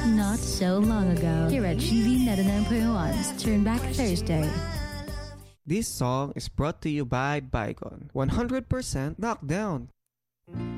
Not so long ago, here at GV 99.1's Turnback Thursday. This song is brought to you by Bygone 100% Knockdown.